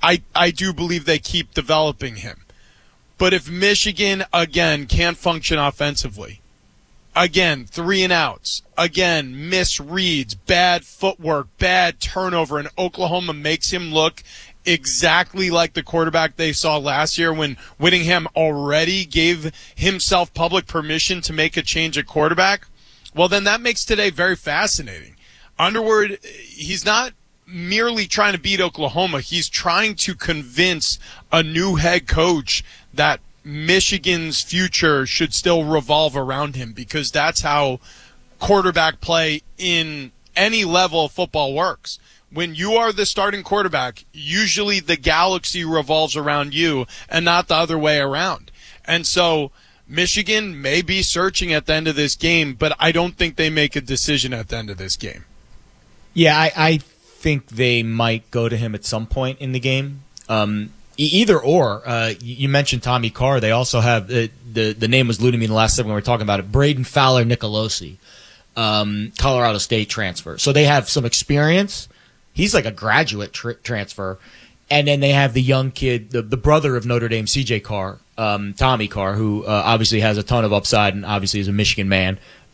I do believe they keep developing him. But if Michigan, again, can't function offensively, again, 3 and outs, again, misreads, bad footwork, bad turnover, and Oklahoma makes him look exactly like the quarterback they saw last year when Whittingham already gave himself public permission to make a change at quarterback, well, then that makes today very fascinating. Underwood, he's not merely trying to beat Oklahoma. He's trying to convince a new head coach that Michigan's future should still revolve around him, because that's how quarterback play in any level of football works. When you are the starting quarterback, usually the galaxy revolves around you and not the other way around. And so Michigan may be searching at the end of this game, but I don't think they make a decision at the end of this game. Yeah, I think they might go to him at some point in the game. Either or. You mentioned Tommy Carr. They also have the name was eluding me in the last segment when we were talking about it. Braden Fowler Nicolosi, Colorado State transfer. So they have some experience. He's like a graduate transfer. And then they have the young kid, the brother of Notre Dame, CJ Carr, Tommy Carr, who obviously has a ton of upside and obviously is a Michigan man.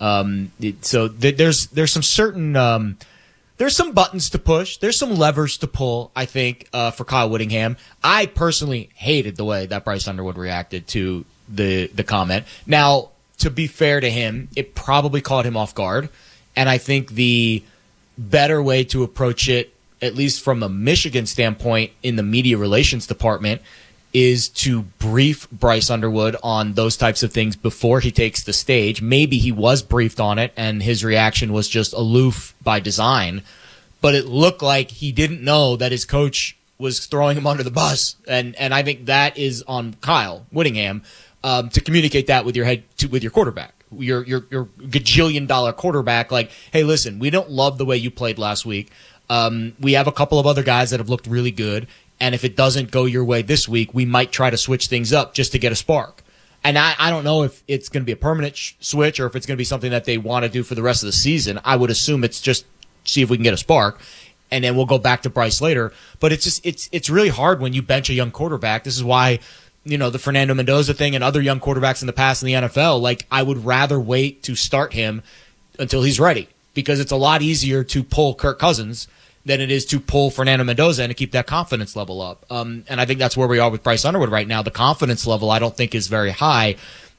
So there's some certain there's some buttons to push. There's some levers to pull, I think, for Kyle Whittingham. I personally hated the way that Bryce Underwood reacted to the comment. Now, to be fair to him, it probably caught him off guard. And I think the better way to approach it, at least from a Michigan standpoint in the media relations department, is to brief Bryce Underwood on those types of things before he takes the stage. Maybe he was briefed on it and his reaction was just aloof by design, but it looked like he didn't know that his coach was throwing him under the bus. And I think that is on Kyle Whittingham to communicate that with your quarterback. Your gajillion-dollar quarterback, like, hey, listen, we don't love the way you played last week. We have a couple of other guys that have looked really good. And if it doesn't go your way this week, we might try to switch things up just to get a spark. And I don't know if it's going to be a permanent switch or if it's going to be something that they want to do for the rest of the season. I would assume it's just see if we can get a spark, and then we'll go back to Bryce later. But it's really hard when you bench a young quarterback. This is why, the Fernando Mendoza thing and other young quarterbacks in the past in the NFL, like, I would rather wait to start him until he's ready, because it's a lot easier to pull Kirk Cousins than it is to pull Fernando Mendoza and to keep that confidence level up. And I think that's where we are with Bryce Underwood right now. The confidence level I don't think is very high.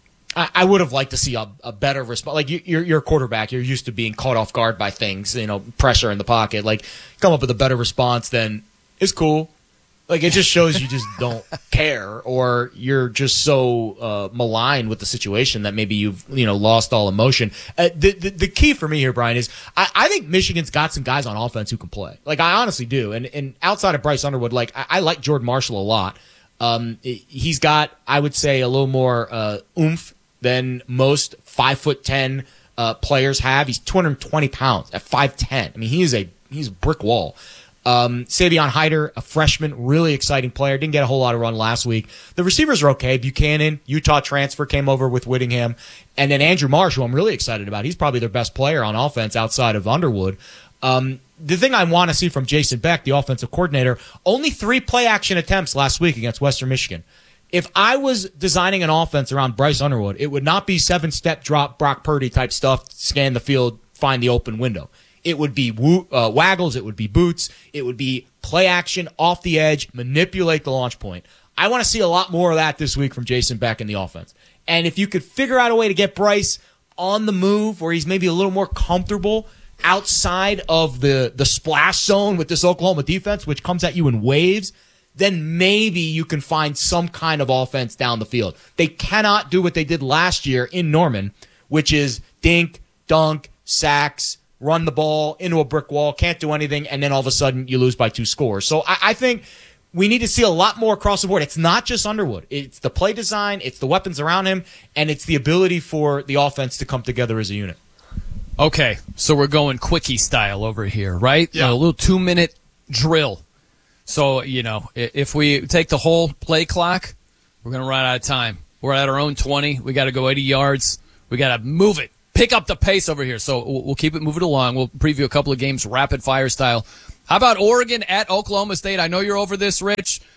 I would have liked to see a better response. Like, you're a quarterback. You're used to being caught off guard by things, pressure in the pocket. Like, come up with a better response than, it's cool. Like, it just shows you just don't care, or you're just so maligned with the situation that maybe you've lost all emotion. The key for me here, Brian, is I think Michigan's got some guys on offense who can play. Like, I honestly do. And outside of Bryce Underwood, like, I like Jordan Marshall a lot. He's got, I would say, a little more oomph than most 5'10" players have. He's 220 pounds at 5'10". I mean, he's a brick wall. Savion Hyder, a freshman, really exciting player. Didn't get a whole lot of run last week. The receivers are okay. Buchanan, Utah transfer, came over with Whittingham. And then Andrew Marsh, who I'm really excited about. He's probably their best player on offense outside of Underwood. The thing I want to see from Jason Beck, the offensive coordinator, only 3 play-action attempts last week against Western Michigan. If I was designing an offense around Bryce Underwood, it would not be 7-step drop, Brock Purdy type stuff, scan the field, find the open window. It would be waggles. It would be boots. It would be play action off the edge, manipulate the launch point. I want to see a lot more of that this week from Jason Beck in the offense. And if you could figure out a way to get Bryce on the move where he's maybe a little more comfortable outside of the splash zone with this Oklahoma defense, which comes at you in waves, then maybe you can find some kind of offense down the field. They cannot do what they did last year in Norman, which is dink, dunk, sacks, run the ball into a brick wall, can't do anything, and then all of a sudden you lose by 2 scores. So I think we need to see a lot more across the board. It's not just Underwood. It's the play design, it's the weapons around him, and it's the ability for the offense to come together as a unit. Okay, so we're going quickie style over here, right? Yeah. A little 2-minute drill. So, if we take the whole play clock, we're going to run out of time. We're at our own 20. We got to go 80 yards. We got to move it. Pick up the pace over here. So we'll keep it moving along. We'll preview a couple of games rapid fire style. How about Oregon at Oklahoma State? I know you're over this, Rich.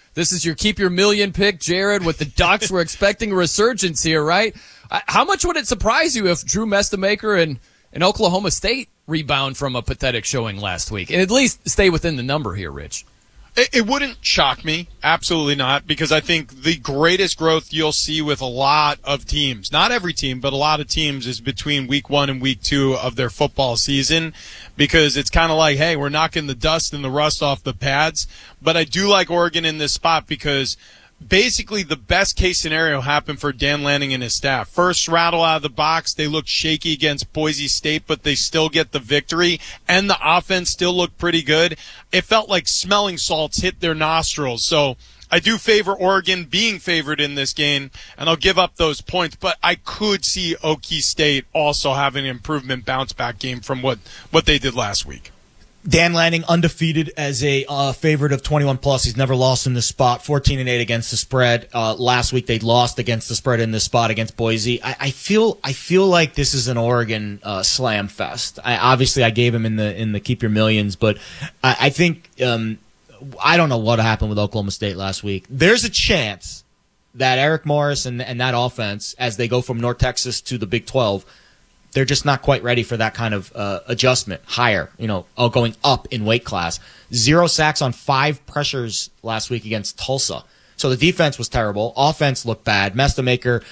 This is your keep your million pick, Jared, with the Ducks. We're expecting a resurgence here, right? How much would it surprise you if Drew Mestamaker and Oklahoma State rebound from a pathetic showing last week and at least stay within the number here, Rich? It wouldn't shock me. Absolutely not. Because I think the greatest growth you'll see with a lot of teams, not every team, but a lot of teams, is between week 1 and week 2 of their football season. Because it's kind of like, hey, we're knocking the dust and the rust off the pads. But I do like Oregon in this spot because basically the best case scenario happened for Dan Lanning and his staff. First rattle out of the box, they looked shaky against Boise State, but they still get the victory, and the offense still looked pretty good. It felt like smelling salts hit their nostrils. So I do favor Oregon being favored in this game, and I'll give up those points, but I could see Okie State also having an improvement bounce-back game from what they did last week. Dan Lanning undefeated as a favorite of 21+. He's never lost in this spot. 14-8 against the spread. Last week they lost against the spread in this spot against Boise. I feel like this is an Oregon slam fest. Obviously I gave him in the keep your millions, but I think I don't know what happened with Oklahoma State last week. There's a chance that Eric Morris and that offense, as they go from North Texas to the Big 12, they're just not quite ready for that kind of adjustment, higher, going up in weight class. 0 sacks on 5 pressures last week against Tulsa. So the defense was terrible. Offense looked bad. Mestamaker,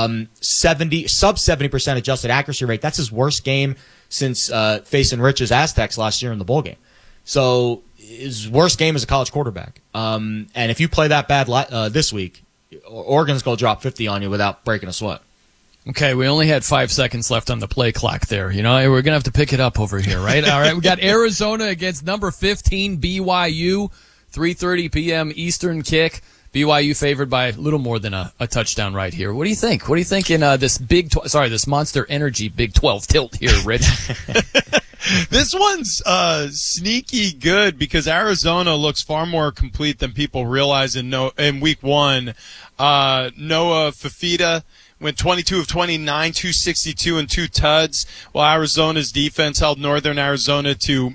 sub 70% adjusted accuracy rate. That's his worst game since facing Rich's Aztecs last year in the bowl game. So his worst game as a college quarterback. And if you play that bad this week, Oregon's going to drop 50 on you without breaking a sweat. Okay, we only had 5 seconds left on the play clock there. We're going to have to pick it up over here, right? All right, we got Arizona against number 15, BYU, 3:30 p.m. Eastern kick. BYU favored by a little more than a touchdown right here. What do you think? What do you think in this this Monster Energy Big 12 tilt here, Rich? This one's sneaky good because Arizona looks far more complete than people realize in week 1. Noah Fafita went 22 of 29, 262 and 2 tuds, while Arizona's defense held Northern Arizona to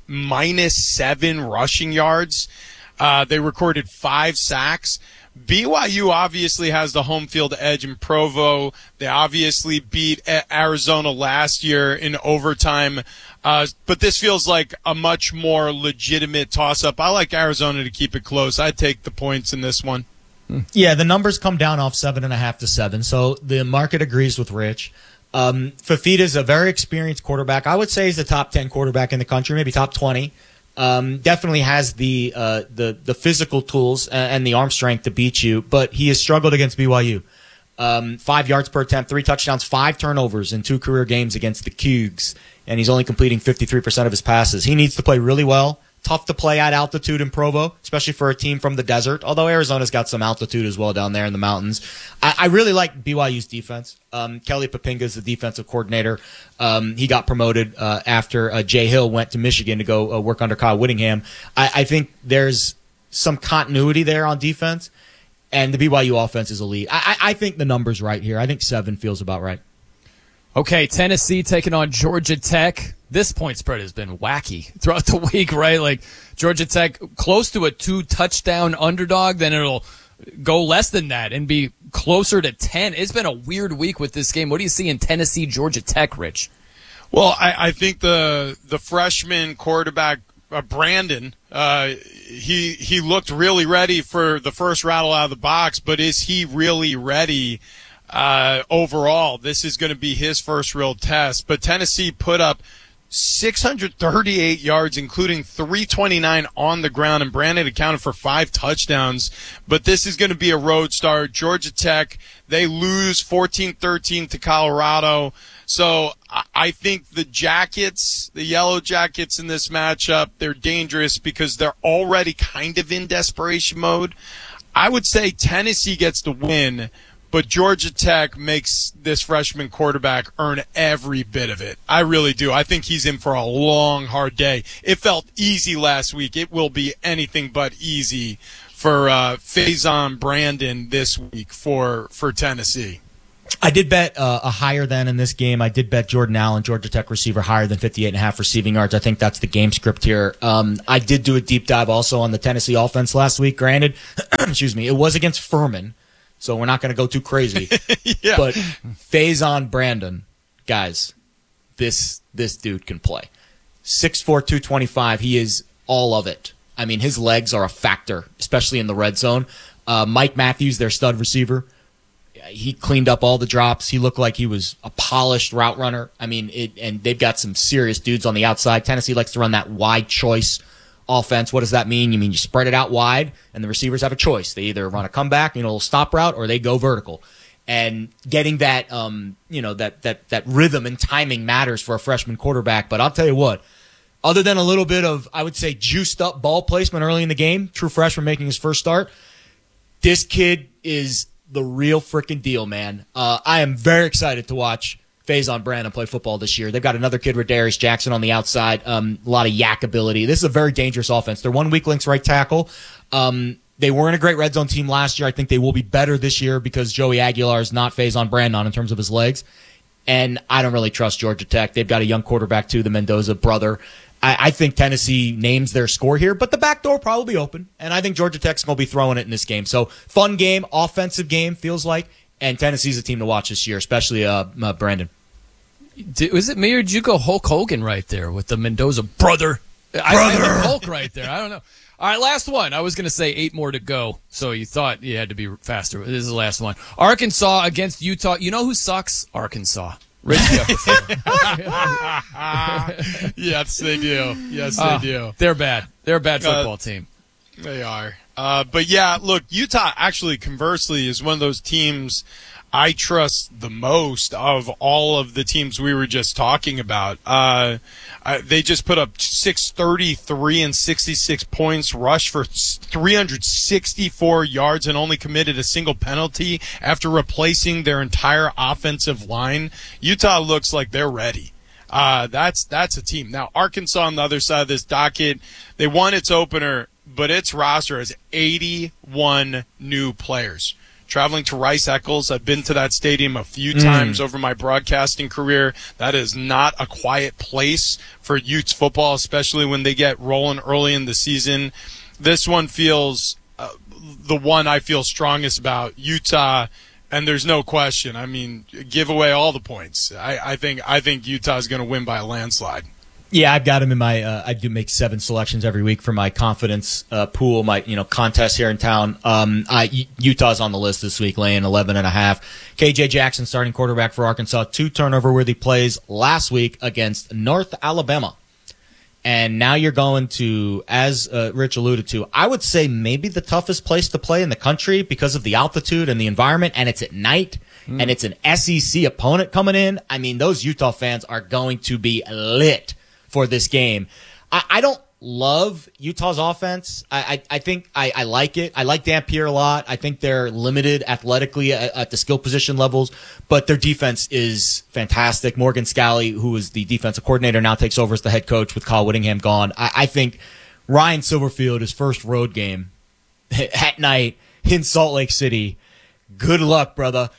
-7 rushing yards. They recorded 5 sacks. BYU obviously has the home field edge in Provo. They obviously beat Arizona last year in overtime. But this feels like a much more legitimate toss-up. I like Arizona to keep it close. I'd take the points in this one. Yeah, the numbers come down off 7.5 to 7, so the market agrees with Rich. Fafita's a very experienced quarterback. I would say he's the top 10 quarterback in the country, maybe top 20. Definitely has the physical tools and the arm strength to beat you, but he has struggled against BYU. 5 yards per attempt, 3 touchdowns, 5 turnovers in 2 career games against the Cougs, and he's only completing 53% of his passes. He needs to play really well. Tough to play at altitude in Provo, especially for a team from the desert, although Arizona's got some altitude as well down there in the mountains. I really like BYU's defense. Kelly Papinga's the defensive coordinator. He got promoted after Jay Hill went to Michigan to go work under Kyle Whittingham. I think there's some continuity there on defense, and the BYU offense is elite. I think the number's right here. I think 7 feels about right. Okay, Tennessee taking on Georgia Tech. This point spread has been wacky throughout the week, right? Like Georgia Tech close to a 2-touchdown underdog, then it'll go less than that and be closer to 10. It's been a weird week with this game. What do you see in Tennessee, Georgia Tech, Rich? Well, I think the freshman quarterback, Brandon, he looked really ready for the first rattle out of the box, but is he really ready overall? This is going to be his first real test. But Tennessee put up 638 yards, including 329 on the ground, and Brandon accounted for 5 touchdowns. But this is going to be a road start. Georgia Tech, they lose 14-13 to Colorado. So I think the Jackets, the Yellow Jackets in this matchup, they're dangerous because they're already kind of in desperation mode. I would say Tennessee gets the win, but Georgia Tech makes this freshman quarterback earn every bit of it. I really do. I think he's in for a long, hard day. It felt easy last week. It will be anything but easy for Faison Brandon this week for Tennessee. I did bet a higher than in this game. I did bet Jordan Allen, Georgia Tech receiver, higher than 58.5 receiving yards. I think that's the game script here. I did do a deep dive also on the Tennessee offense last week. Granted, excuse me, it was against Furman, so we're not going to go too crazy. Yeah. But Faison Brandon, guys, this dude can play. 6'4", 225. He is all of it. I mean, his legs are a factor, especially in the red zone. Mike Matthews, their stud receiver, he cleaned up all the drops. He looked like he was a polished route runner. I mean, and they've got some serious dudes on the outside. Tennessee likes to run that wide choice offense. What does that mean? You mean you spread it out wide, and the receivers have a choice. They either run a comeback, a little stop route, or they go vertical. And getting that, that rhythm and timing matters for a freshman quarterback. But I'll tell you what, other than a little bit of, I would say, juiced up ball placement early in the game, true freshman making his first start, this kid is the real freaking deal, man. I am very excited to watch Faison Brandon play football this year. They've got another kid, Radarius Jackson, on the outside. A lot of yak ability. This is a very dangerous offense. They're 1 weak links right tackle. They weren't a great red zone team last year. I think they will be better this year because Joey Aguilar is not Faison Brandon in terms of his legs. And I don't really trust Georgia Tech. They've got a young quarterback, too, the Mendoza brother. I think Tennessee names their score here, but the back door probably open, and I think Georgia Tech's going to be throwing it in this game. So fun game, offensive game, feels like, and Tennessee's a team to watch this year, especially Brandon. Was it me or did you go Hulk Hogan right there with the Mendoza brother? I think Hulk right there. I don't know. All right, last one. I was going to say 8 more to go, so you thought you had to be faster. This is the last one. Arkansas against Utah. You know who sucks? Arkansas. Rich Jefferson. Yes, they do. Yes, they do. They're bad. They're a bad football team. They are. But yeah, look, Utah actually, conversely, is one of those teams I trust the most of all of the teams we were just talking about. They just put up 633 and 66 points, rushed for 364 yards, and only committed a single penalty after replacing their entire offensive line. Utah looks like they're ready. That's a team. Now, Arkansas on the other side of this docket, they won its opener, but its roster has 81 new players. Traveling to Rice-Eccles, I've been to that stadium a few times over my broadcasting career. That is not a quiet place for Utes football, especially when they get rolling early in the season. This one feels the one I feel strongest about. Utah, and there's no question. I mean, give away all the points. I think Utah is going to win by a landslide. Yeah, I've got him in my. I do make 7 selections every week for my confidence pool, my contest here in town. Utah's on the list this week, laying 11.5. KJ Jackson, starting quarterback for Arkansas, 2 turnover-worthy plays last week against North Alabama, and now you're going to, as Rich alluded to, I would say maybe the toughest place to play in the country because of the altitude and the environment, and it's at night. And it's an SEC opponent coming in. I mean, those Utah fans are going to be lit for this game. I don't love Utah's offense. I think I like it. I like Dampier a lot. I think they're limited athletically at the skill position levels, but their defense is fantastic. Morgan Scalley, who is the defensive coordinator, now takes over as the head coach with Kyle Whittingham gone. I think Ryan Silverfield, his first road game at night in Salt Lake City, good luck, brother.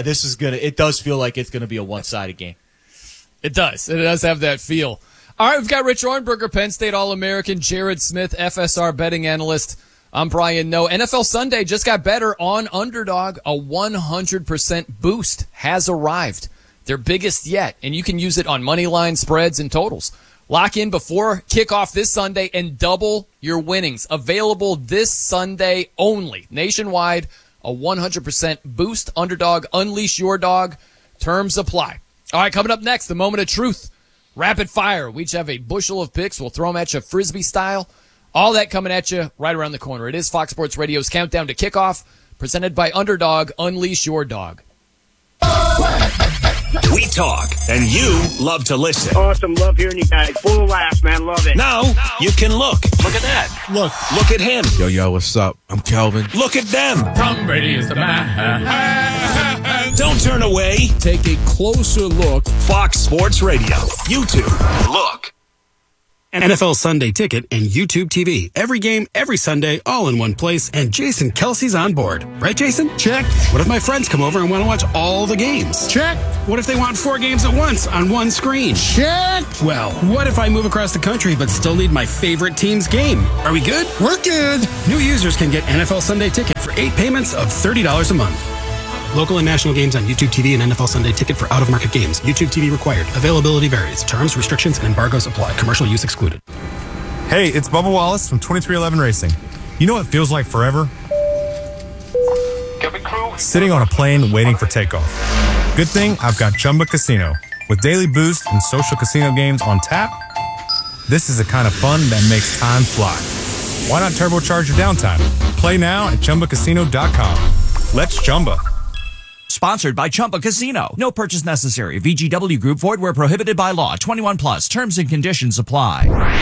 It does feel like it's gonna be a one-sided game. It does. It does have that feel. All right, we've got Rich Orenberger, Penn State All-American, Jared Smith, FSR betting analyst. I'm Brian Noe. NFL Sunday just got better on Underdog. A 100% boost has arrived. Their biggest yet, and you can use it on money line, spreads, and totals. Lock in before kickoff this Sunday and double your winnings. Available this Sunday only. Nationwide, a 100% boost. Underdog, unleash your dog. Terms apply. All right, coming up next, the moment of truth. Rapid fire. We each have a bushel of picks. We'll throw them at you Frisbee style. All that coming at you right around the corner. It is Fox Sports Radio's Countdown to Kickoff, presented by Underdog. Unleash your dog. We talk, and you love to listen. Awesome. Love hearing you guys. Full of laughs, man. Love it. Now, you can look. Look at that. Look at him. Yo, what's up? I'm Kelvin. Look at them. Tom Brady is the man. Don't turn away. Take a closer look. Fox Sports Radio. YouTube. Look. NFL Sunday Ticket, and YouTube TV. Every game, every Sunday, all in one place, and Jason Kelsey's on board. Right, Jason? Check. What if my friends come over and want to watch all the games? Check. What if they want 4 games at once on one screen? Check. Well, what if I move across the country but still need my favorite team's game? Are we good? We're good. New users can get NFL Sunday Ticket for 8 payments of $30 a month. Local and national games on YouTube TV and NFL Sunday Ticket for out-of-market games. YouTube TV required. Availability varies. Terms, restrictions, and embargoes apply. Commercial use excluded. Hey, it's Bubba Wallace from 2311 Racing. You know what feels like forever? Sitting on a plane waiting for takeoff. Good thing I've got Chumba Casino. With daily boost and social casino games on tap, this is the kind of fun that makes time fly. Why not turbocharge your downtime? Play now at ChumbaCasino.com. Let's Chumba. Sponsored by Chumba Casino. No purchase necessary. VGW Group. Void where prohibited by law. 21 plus. Terms and conditions apply.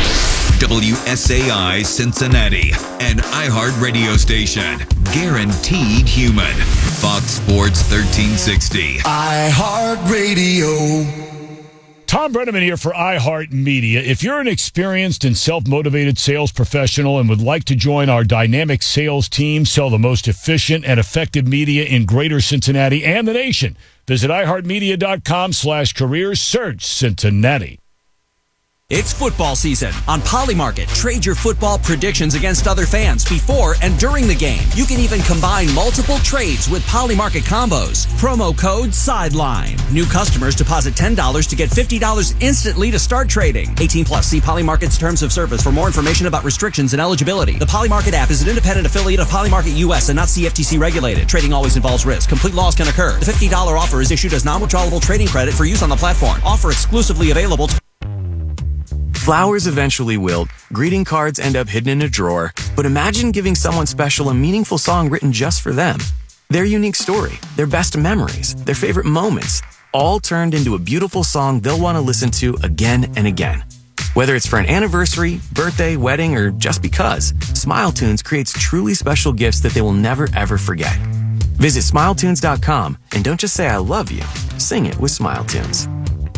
WSAI Cincinnati, an iHeart radio station. Guaranteed human. Fox Sports 1360. iHeart Radio. Tom Brenneman here for iHeart Media. If you're an experienced and self-motivated sales professional and would like to join our dynamic sales team, sell the most efficient and effective media in greater Cincinnati and the nation, visit iHeartMedia.com/careers. Search Cincinnati. It's football season. On Polymarket, trade your football predictions against other fans before and during the game. You can even combine multiple trades with Polymarket combos. Promo code SIDELINE. New customers deposit $10 to get $50 instantly to start trading. 18 plus. See Polymarket's terms of service for more information about restrictions and eligibility. The Polymarket app is an independent affiliate of Polymarket US and not CFTC regulated. Trading always involves risk. Complete loss can occur. The $50 offer is issued as non-withdrawable trading credit for use on the platform. Offer exclusively available to... Flowers eventually wilt, greeting cards end up hidden in a drawer, but imagine giving someone special a meaningful song written just for them. Their unique story, their best memories, their favorite moments, all turned into a beautiful song they'll want to listen to again and again. Whether it's for an anniversary, birthday, wedding, or just because, SmileTunes creates truly special gifts that they will never ever forget. Visit SmileTunes.com and don't just say I love you, sing it with SmileTunes.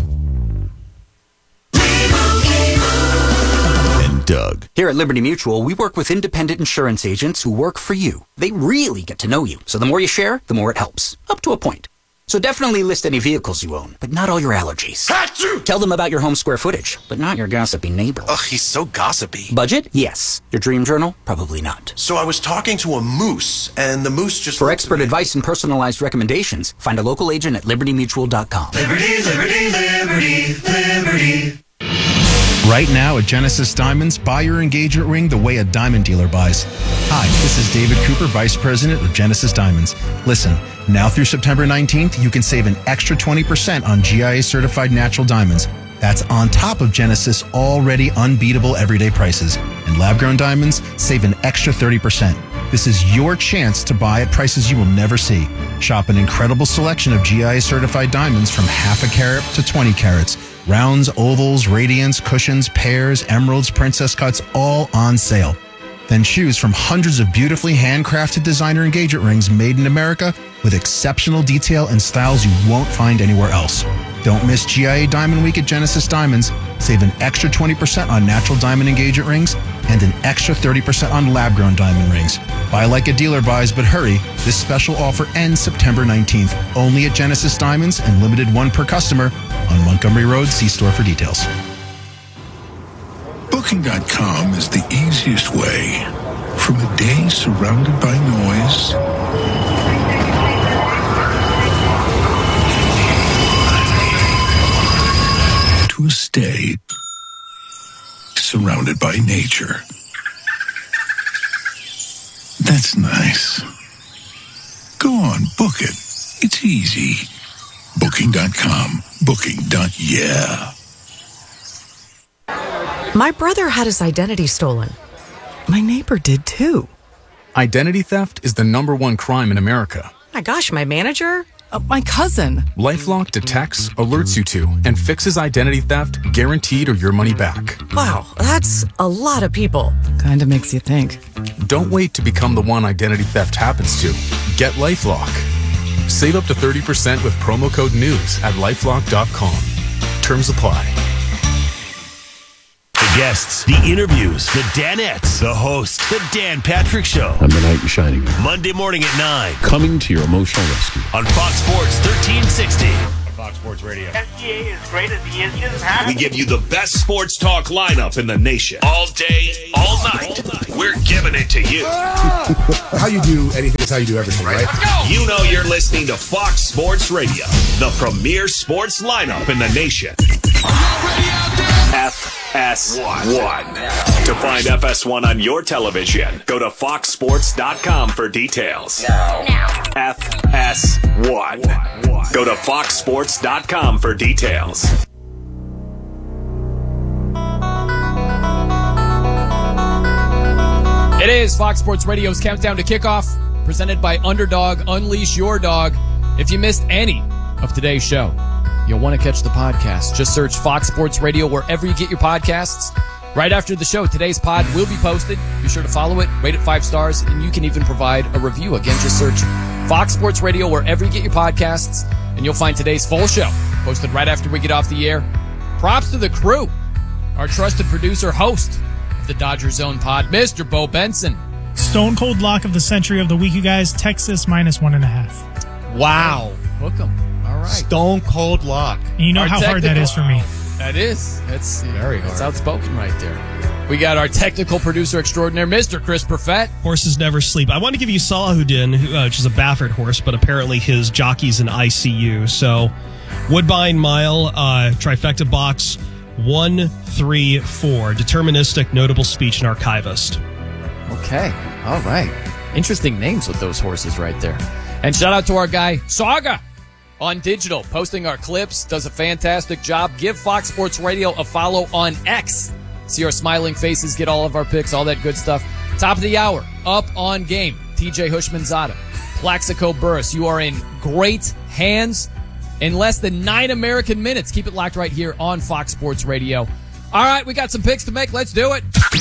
Doug. Here at Liberty Mutual, we work with independent insurance agents who work for you. They really get to know you, so the more you share, the more it helps. Up to a point. So definitely list any vehicles you own, but not all your allergies. Achoo! Tell them about your home square footage, but not your gossipy neighbor. Ugh, he's so gossipy. Budget? Yes. Your dream journal? Probably not. So I was talking to a moose, and the moose just... For expert advice and personalized recommendations, find a local agent at LibertyMutual.com. Liberty, liberty, liberty, liberty. Right now at Genesis Diamonds, buy your engagement ring the way a diamond dealer buys. Hi, this is David Cooper, Vice President of Genesis Diamonds. Listen, now through September 19th, you can save an extra 20% on GIA certified natural diamonds. That's on top of Genesis' already unbeatable everyday prices. And lab-grown diamonds save an extra 30%. This is your chance to buy at prices you will never see. Shop an incredible selection of GIA certified diamonds from half a carat to 20 carats. Rounds, ovals, radiants, cushions, pears, emeralds, princess cuts, all on sale. Then choose from hundreds of beautifully handcrafted designer engagement rings made in America with exceptional detail and styles you won't find anywhere else. Don't miss GIA Diamond Week at Genesis Diamonds. Save an extra 20% on natural diamond engagement rings and an extra 30% on lab-grown diamond rings. Buy like a dealer buys, but hurry. This special offer ends September 19th. Only at Genesis Diamonds and limited one per customer on Montgomery Road. See store for details. Booking.com is the easiest way from a day surrounded by noise to a stay surrounded by nature. That's nice. Go on, book it. It's easy. Booking.com. Booking.yeah. My brother had his identity stolen. My neighbor did too. Identity theft is the #1 crime in America. My gosh, my manager? My cousin. LifeLock detects, alerts you to, and fixes identity theft guaranteed or your money back. Wow, that's a lot of people. Kinda makes you think. Don't wait to become the one identity theft happens to. Get LifeLock. Save up to 30% with promo code NEWS at LifeLock.com. Terms apply. guests, the interviews, the Danettes, the host, the Dan Patrick Show. I'm the knight in shining. Monday morning at 9. Coming to your emotional rescue. On Fox Sports 1360. Fox Sports Radio. SGA is great as he is just happy. We give you the best sports talk lineup in the nation. All day, all night. We're giving it to you. How you do anything is how you do everything, right? Let's go. You know you're listening to Fox Sports Radio, the premier sports lineup in the nation. FS1. To find FS1 on your television, go to foxsports.com for details. FS1. Go to foxsports.com for details. It is Fox Sports Radio's Countdown to Kickoff, presented by Underdog. Unleash your dog. If you missed any of today's show, you'll want to catch the podcast. Just search Fox Sports Radio wherever you get your podcasts. Right after the show, today's pod will be posted. Be sure to follow it, rate it 5 stars, and you can even provide a review. Again, just search Fox Sports Radio wherever you get your podcasts, and you'll find today's full show posted right after we get off the air. Props to the crew, our trusted producer, host of the Dodger Zone pod, Mr. Bo Benson. Stone cold lock of the century of the week, you guys. Texas -1.5. Wow. Hook 'em. All right. Stone cold lock. And you know how hard that is for me. That is. That's very hard. It's outspoken right there. We got our technical producer extraordinaire, Mr. Chris Perfett. Horses never sleep. I want to give you Salahuddin, which is a Baffert horse, but apparently his jockey's in ICU. So, Woodbine Mile, trifecta box 1, 3, 4. Deterministic, notable speech, and archivist. Okay. All right. Interesting names with those horses right there. And shout out to our guy, Saga, on digital, posting our clips, does a fantastic job. Give Fox Sports Radio a follow on X. See our smiling faces, get all of our picks, all that good stuff. Top of the hour, Up on Game. TJ Hushmanzada, Plaxico Burris. You are in great hands in less than 9 American minutes. Keep it locked right here on Fox Sports Radio. All right, we got some picks to make. Let's do it.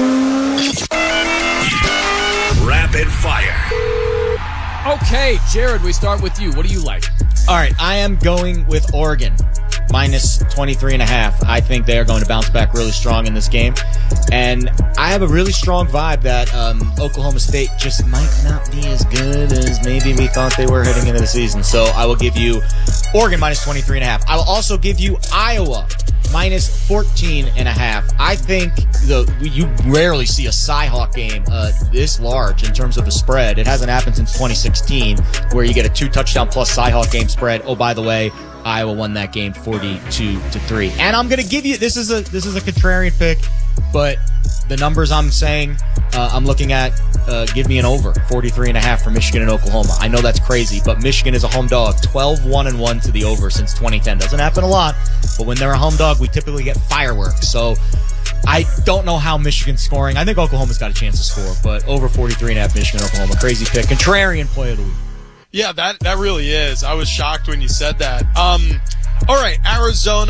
Rapid fire. Okay, Jared, we start with you. What do you like? All right, I am going with Oregon, -23.5. I think they are going to bounce back really strong in this game. And I have a really strong vibe that Oklahoma State just might not be as good as maybe we thought they were heading into the season. So I will give you Oregon -23.5. I will also give you Iowa -14.5. I think you rarely see a Cy-Hawk game this large in terms of a spread. It hasn't happened since 2016, where you get a 2-touchdown plus Cy-Hawk game spread. Oh, by the way, Iowa won that game 42-3. And I'm going to give you this is a contrarian pick, but the numbers I'm saying, I'm looking at give me an over 43.5 for Michigan and Oklahoma. I know that's crazy, but Michigan is a home dog, 12-1-1 to the over since 2010. Doesn't happen a lot, but when they're a home dog, we typically get fireworks. So I don't know how Michigan's scoring. I think Oklahoma's got a chance to score, but over 43.5 Michigan, Oklahoma. Crazy pick. Contrarian play of the week. Yeah, that really is. I was shocked when you said that. All right, Arizona.